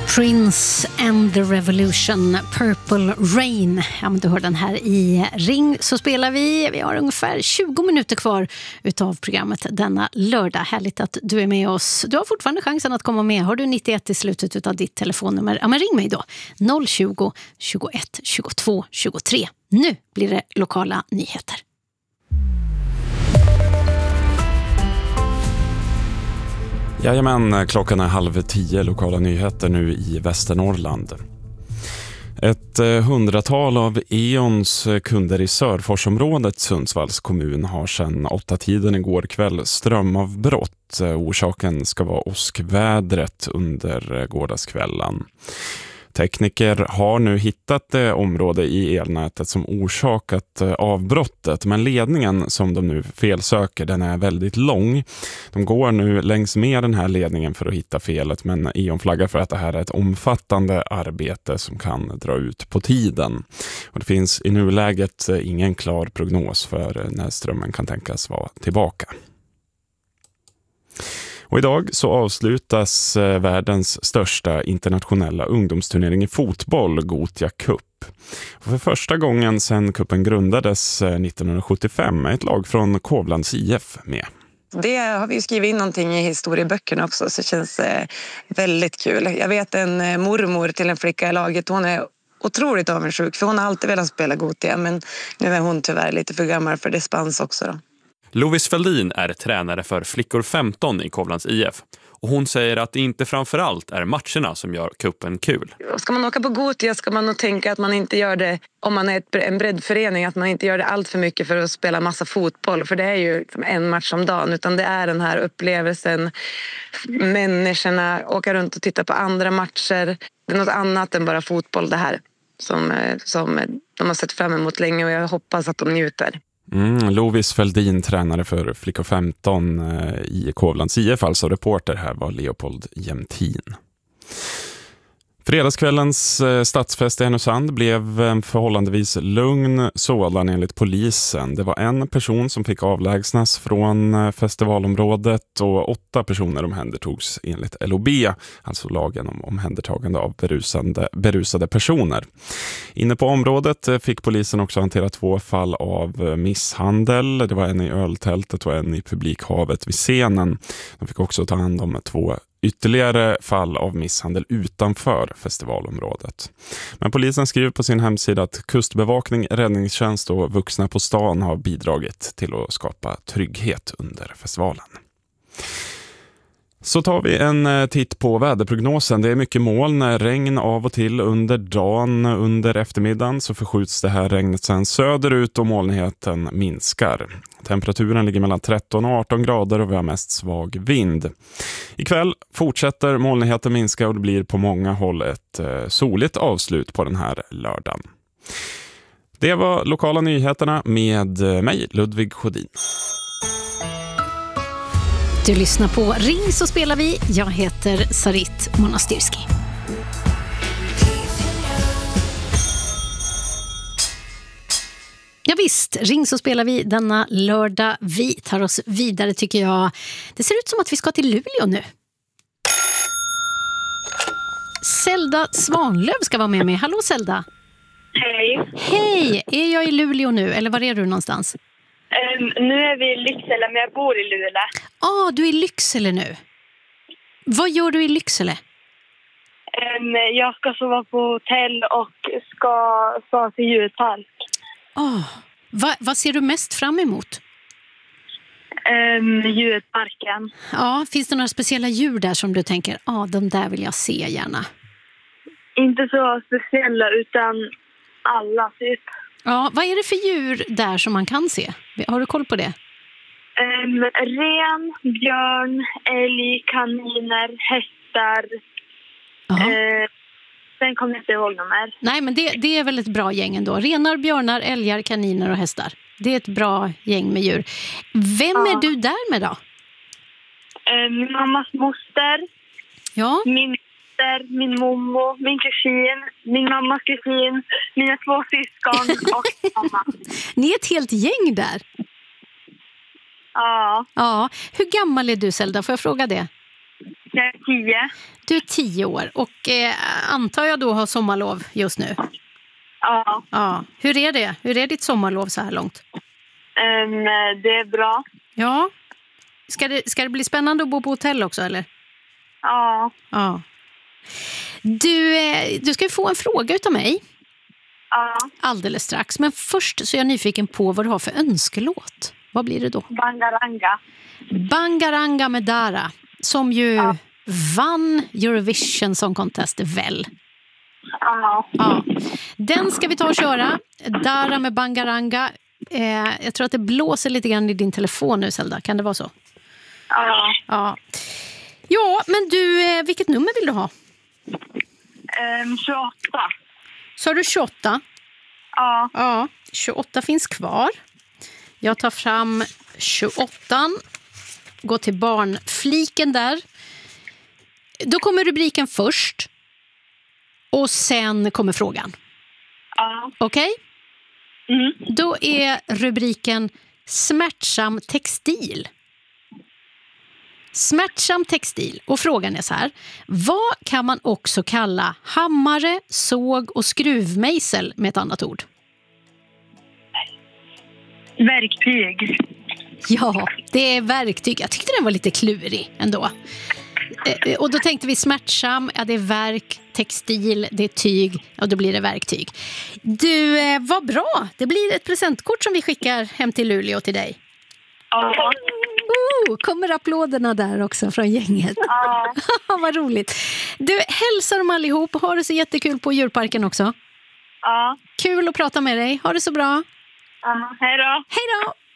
Prince and the Revolution, Purple Rain. Ja, men du hör den här i Ring så spelar vi. Vi har ungefär 20 minuter kvar utav programmet denna lördag. Härligt att du är med oss. Du har fortfarande chansen att komma med. Har du 91 i slutet utav ditt telefonnummer? Ja, men ring mig då. 020 21 22 23. Nu blir det lokala nyheter. Jajamän, klockan är 9:30, lokala nyheter nu i Västernorrland. Ett 100-tal av E.ONs kunder i Sörforsområdet, Sundsvalls kommun, har sedan 8-tiden igår kväll strömavbrott. Orsaken ska vara åskvädret under gårdagskvällen. Tekniker har nu hittat det område i elnätet som orsakat avbrottet, men ledningen som de nu felsöker, den är väldigt lång. De går nu längs med den här ledningen för att hitta felet, men E.ON flaggar för att det här är ett omfattande arbete som kan dra ut på tiden. Och det finns i nuläget ingen klar prognos för när strömmen kan tänkas vara tillbaka. Och idag så avslutas världens största internationella ungdomsturnering i fotboll, Gothia Cup. Och för första gången sedan kuppen grundades 1975 är ett lag från Kovlands IF med. Det har vi skrivit in någonting i historieböckerna också, så det känns väldigt kul. Jag vet en mormor till en flicka i laget, hon är otroligt avundsjuk för hon har alltid velat spela Gothia, men nu är hon tyvärr lite för gammal för dispens också då. Lovis Feldin är tränare för Flickor 15 i Kovlands IF. Och hon säger att det inte framförallt är matcherna som gör kuppen kul. Ska man åka på Gothia ska man nog tänka att man inte gör det, om man är en breddförening, att man inte gör det allt för mycket för att spela massa fotboll. För det är ju en match om dagen, utan det är den här upplevelsen, människorna, åka runt och titta på andra matcher. Det är något annat än bara fotboll det här som de har sett fram emot länge, och jag hoppas att de njuter. Lovis Feldin, tränare för Flickor 15 i Kovlands IF, alltså reporter här var Leopold Jämtin. Fredagskvällens stadsfest i Härnösand blev en förhållandevis lugn sådan enligt polisen. Det var en person som fick avlägsnas från festivalområdet och 8 personer omhändertogs enligt LOB, alltså lagen om omhändertagande av berusade personer. Inne på området fick polisen också hantera 2 fall av misshandel. Det var en i öltältet och en i publikhavet vid scenen. De fick också ta hand om 2 ytterligare fall av misshandel utanför festivalområdet. Men polisen skriver på sin hemsida att kustbevakning, räddningstjänst och vuxna på stan har bidragit till att skapa trygghet under festivalen. Så tar vi en titt på väderprognosen. Det är mycket moln, regn av och till under dagen. Under eftermiddagen så förskjuts det här regnet sedan söderut och molnigheten minskar. Temperaturen ligger mellan 13 och 18 grader och vi har mest svag vind. Ikväll fortsätter molnigheten minska och det blir på många håll ett soligt avslut på den här lördagen. Det var lokala nyheterna med mig, Ludvig Sjödin. Du lyssnar på Ring så spelar vi. Jag heter Sarit Monastyrski. Ja visst, Ring så spelar vi denna lördag. Vi tar oss vidare tycker jag. Det ser ut som att vi ska till Luleå nu. Zelda Svanlöv ska vara med mig. Hallå Zelda. Hej. Hej, är jag i Luleå nu eller var är du någonstans? Nu är vi i Lycksele, men jag bor i Luleå. Du är i Lycksele nu. Vad gör du i Lycksele? Jag ska sova på hotell och ska till djurpark. Vad ser du mest fram emot? Djurparken. Ja, finns det några speciella djur där som du tänker, de där vill jag se gärna? Inte så speciella utan alla typ. Ja, vad är det för djur där som man kan se? Har du koll på det? Ren, björn, älg, kaniner, hästar. Sen kommer jag inte ihåg dem här. Nej, men det är väl ett bra gäng ändå. Renar, björnar, älgar, kaniner och hästar. Det är ett bra gäng med djur. Vem är du där med då? Min mammas moster. Ja. Min mommo, min kusin, min mammas kusin, mina 2 syskon och mamma. Ni är ett helt gäng där. Ja. Ja. Hur gammal är du, Zelda? Får jag fråga det? Jag är 10. Du är 10 år och antar jag då har sommarlov just nu? Ja. Ja. Hur är det? Hur är ditt sommarlov så här långt? Det är bra. Ja. Ska det bli spännande att bo på hotell också, eller? Ja. Ja. Du ska ju få en fråga utav mig. Ja. Alldeles strax. Men först så är jag nyfiken på vad du har för önskelåt. Vad blir det då? Bangaranga. Bangaranga med Dara. Som ju vann Eurovision Song Contest väl? Ja. Ja. Den ska vi ta och köra. Dara med Bangaranga. Jag tror att det blåser lite grann i din telefon nu, Zelda. Kan det vara så? Ja. Ja. Ja, men du, vilket nummer vill du ha? 28. Så har du 28? Ja. Ja, 28 finns kvar. Jag tar fram 28. Gå till barnfliken där. Då kommer rubriken först. Och sen kommer frågan. Ja. Okej? Mm. Då är rubriken smärtsam textil. Smärtsam textil. Och frågan är så här. Vad kan man också kalla hammare, såg och skruvmejsel med ett annat ord? Verktyg. Ja, det är verktyg. Jag tyckte den var lite klurig ändå. Och då tänkte vi smärtsam, ja det är verk, textil, det är tyg, och då blir det verktyg. Du, vad bra. Det blir ett presentkort som vi skickar hem till Luleå till dig. Ja. Kommer applåderna där också från gänget? Ja. Vad roligt. Du, hälsar dem allihop. Har det så jättekul på djurparken också. Ja. Kul att prata med dig. Ha det så bra. Ja. Hej då. Hej då.